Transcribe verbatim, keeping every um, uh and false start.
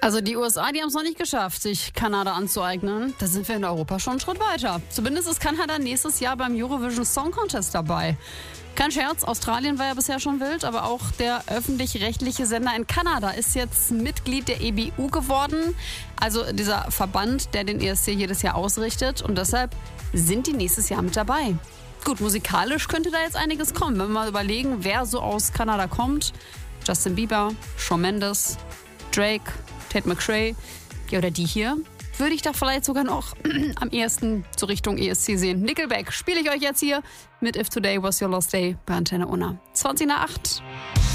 Also die U S A, die haben es noch nicht geschafft, sich Kanada anzueignen. Da sind wir in Europa schon einen Schritt weiter. Zumindest ist Kanada nächstes Jahr beim Eurovision Song Contest dabei. Kein Scherz, Australien war ja bisher schon wild, aber auch der öffentlich-rechtliche Sender in Kanada ist jetzt Mitglied der E B U geworden. Also dieser Verband, der den E S C jedes Jahr ausrichtet. Und deshalb sind die nächstes Jahr mit dabei. Gut, musikalisch könnte da jetzt einiges kommen. Wenn wir mal überlegen, wer so aus Kanada kommt. Justin Bieber, Shawn Mendes, Drake, Tate McRae, ja, oder die hier, würde ich da vielleicht sogar noch am ehesten zur Richtung E S C sehen. Nickelback spiele ich euch jetzt hier mit If Today Was Your Lost Day bei Antenne Unna. zwanzig nach acht.